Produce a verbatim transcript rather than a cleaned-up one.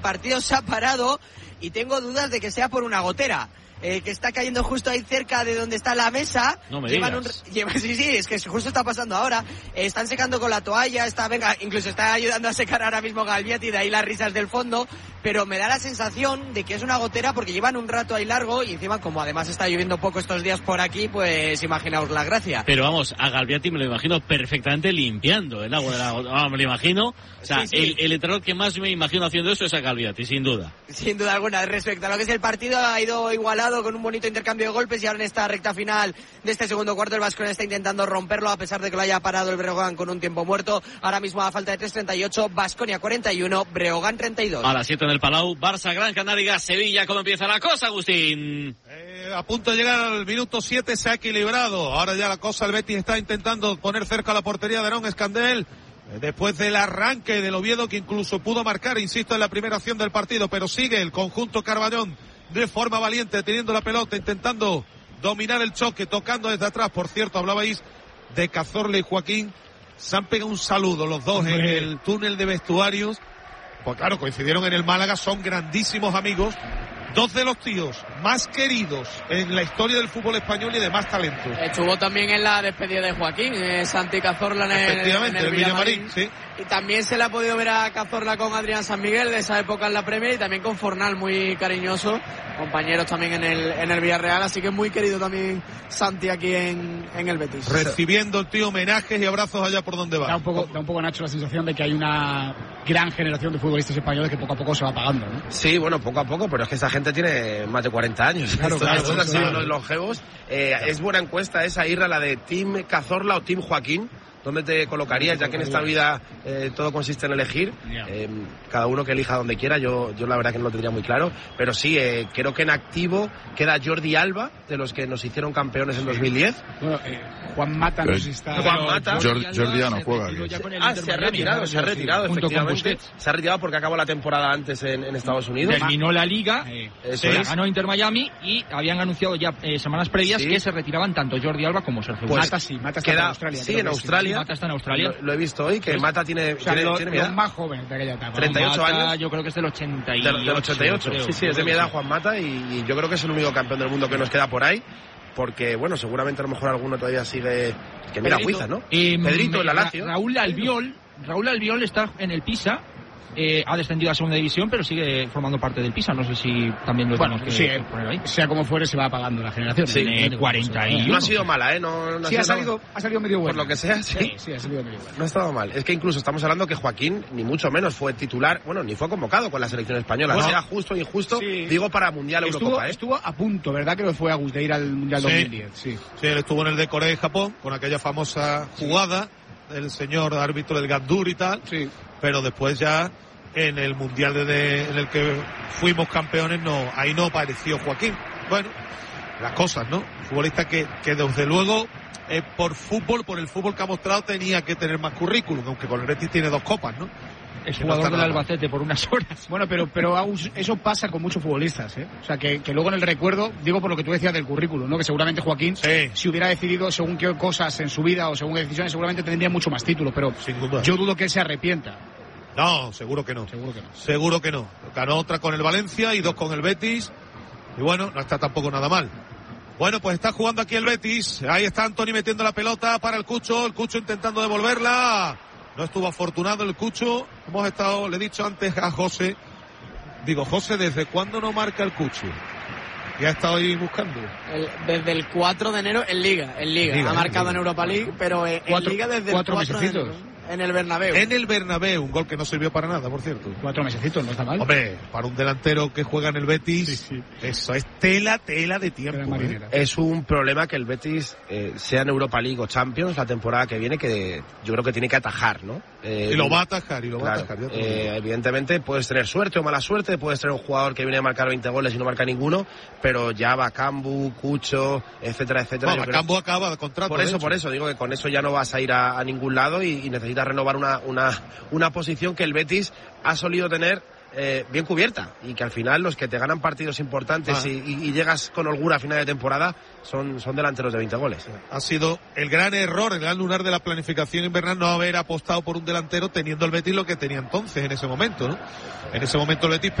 partido se ha parado y tengo dudas de que sea por una gotera. Eh, que está cayendo justo ahí cerca de donde está la mesa. No me llevan digas. Un, llevan, sí, sí, es que justo está pasando ahora. Eh, están secando con la toalla, está, venga, incluso está ayudando a secar ahora mismo Galbiati, de ahí las risas del fondo. Pero me da la sensación de que es una gotera porque llevan un rato ahí largo y encima, como además está lloviendo poco estos días por aquí, pues imaginaos la gracia. Pero vamos, a Galbiati me lo imagino perfectamente limpiando el agua de la gotera. Vamos, me lo imagino. O sea, sí, sí. El, el entrenador que más me imagino haciendo eso es a Galbiati, sin duda. Sin duda alguna. Respecto a lo que es el partido, ha ido igualado con un bonito intercambio de golpes y ahora en esta recta final de este segundo cuarto el Baskonia está intentando romperlo a pesar de que lo haya parado el Breogán con un tiempo muerto. Ahora mismo a falta de tres treinta y ocho, Baskonia cuarenta y uno, Breogán treinta y dos. A las siete en el Palau, Barça, Gran Canaria, Sevilla. ¿Cómo empieza la cosa, Agustín? Eh, a punto de llegar al minuto siete, se ha equilibrado. Ahora ya la cosa, el Betis está intentando poner cerca la portería de Aaron Escandel. Después del arranque del Oviedo, que incluso pudo marcar, insisto, en la primera acción del partido, pero sigue el conjunto Carballón de forma valiente, teniendo la pelota, intentando dominar el choque, tocando desde atrás. Por cierto, hablabais de Cazorla y Joaquín. Se han pegado un saludo los dos en el túnel de vestuarios. Pues claro, coincidieron en el Málaga, son grandísimos amigos. Dos de los tíos más queridos en la historia del fútbol español y de más talento. Estuvo también en la despedida de Joaquín, eh, Santi Cazorla en el, Efectivamente, en el el Villamarín, sí. Y también se le ha podido ver a Cazorla con Adrián San Miguel de esa época en la Premier y también con Fornal, muy cariñoso, compañeros también en el en el Villarreal, así que muy querido también Santi aquí en, en el Betis. Recibiendo el tío homenajes y abrazos allá por donde va. Da un poco, da un poco, Nacho, la sensación de que hay una gran generación de futbolistas españoles que poco a poco se va apagando, ¿no? Sí, bueno, poco a poco, pero es que esta gente tiene más de cuarenta años. Claro, Estos, claro, estos claro, han sido claro. los longevos. Eh, es buena encuesta esa, Irra, la de Team Cazorla o Team Joaquín. ¿Dónde te colocarías? Ya que en esta vida eh, todo consiste en elegir. Eh, cada uno que elija donde quiera. Yo, yo la verdad que no lo tendría muy claro. Pero sí, eh, creo que en activo queda Jordi Alba, de los que nos hicieron campeones en dos mil diez. Bueno, eh, Juan Mata no sé si está... Juan Mata. Jordi, Jordi ya no juega. Ah, se ha retirado, se ha retirado, efectivamente. Se ha retirado porque acabó la temporada antes en, en Estados Unidos. Terminó la liga, Eso se es. ganó Inter Miami y habían anunciado ya eh, semanas previas Sí. que se retiraban tanto Jordi Alba como Sergio Pues Mata. sí, Mata está queda, en Australia. sí, creo en que Australia. Mata está en Australia. Lo, lo he visto hoy, que Pues, Mata tiene, O sea, tiene, los, tiene mi los edad. más jóvenes de aquella etapa. treinta y ocho Mata, años. Yo creo que es del ochenta y ocho. Del, del ochenta y ocho, creo. sí, sí, es de mi edad Juan Mata y, y yo creo que es el único campeón del mundo que nos queda por ahí, porque bueno, seguramente a lo mejor alguno todavía sigue, que mira Huiza, ¿no? Eh, Pedrito, el Ra- Lazio. Raúl Albiol, Raúl Albiol está en el Pisa. Eh, ha descendido a segunda división, pero sigue formando parte del Pisa. No sé si también lo Bueno, tenemos sí, que eh, poner ahí. sea como fuere, se va apagando la generación. Sí, Tiene cuarenta y No ha sido mala, ¿eh? No, no Sí, ha sido- salido, ha salido medio por bueno. lo que sea, sí. Sí, sí, ha salido medio bueno. No ha estado mal. Es que incluso estamos hablando que Joaquín, ni mucho menos, fue titular, bueno, ni fue convocado con la selección española. Bueno, sea justo o injusto, sí. digo para Mundial Estuvo, Eurocopa, ¿eh? estuvo a punto, ¿verdad? Que lo fue Agus de ir al Mundial Sí. dos mil diez. Sí. Sí, él estuvo en el de Corea y Japón, con aquella famosa jugada del señor árbitro del Gandur y tal, Sí. pero después ya en el Mundial de, de- en el que fuimos campeones, no, ahí no apareció Joaquín. Bueno, las cosas, ¿no? Futbolista que, que desde luego, eh, por fútbol, por el fútbol que ha mostrado, tenía que tener más currículum, aunque con el Betis tiene dos copas, ¿no? Es Que no jugador está del nada mal. Albacete por unas horas. Bueno, pero, pero Agus, eso pasa con muchos futbolistas, ¿eh? O sea, que, que luego en el recuerdo, digo por lo que tú decías del currículum, ¿no? Que seguramente Joaquín, Sí. si hubiera decidido según qué cosas en su vida o según qué decisiones, seguramente tendría mucho más títulos, pero Sin duda. yo dudo que él se arrepienta. No, seguro que no. Seguro que no. Seguro que no. Ganó otra con el Valencia y dos con el Betis. Y bueno, no está tampoco nada mal. Bueno, pues está jugando aquí el Betis. Ahí está Antoni metiendo la pelota para el Cucho. El Cucho intentando devolverla. No estuvo afortunado el Cucho. Hemos estado, le he dicho antes a José. Digo, José, ¿desde cuándo no marca el Cucho? Ya ha estado ahí buscando. El- desde el cuatro de enero en Liga, en Liga. Liga, ha en marcado Liga. en Europa League, pero en, en Cuatro- Liga desde cuatro el cuatro de mesecitos. enero. En el Bernabéu. En el Bernabéu, un gol que no sirvió para nada, por cierto. Cuatro mesecitos, no está mal. Hombre, para un delantero que juega en el Betis, Sí, sí. eso es tela, tela de Era tiempo. ¿eh? marinera. Es un problema que el Betis, eh, sea en Europa League o Champions, la temporada que viene, que yo creo que tiene que atajar, ¿no? Eh, Y lo va a atajar, y lo va a Claro, atajar. ya te lo eh, digo. evidentemente puedes tener suerte o mala suerte, puedes tener un jugador que viene a marcar veinte goles y no marca ninguno, pero ya Bakambu, Cucho, etcétera, etcétera. No, yo creo- Cambo acaba de contrato. por de eso, hecho. por eso, digo que con eso ya no vas a ir a, a ningún lado y, y necesitas renovar una, una, una posición que el Betis ha solido tener eh, bien cubierta y que al final los que te ganan partidos importantes ah. y, y, y llegas con holgura a final de temporada son, son delanteros de veinte goles. Ha sido el gran error, el gran lunar de la planificación invernal no haber apostado por un delantero teniendo el Betis lo que tenía entonces en ese momento, ¿no? En ese momento el Betis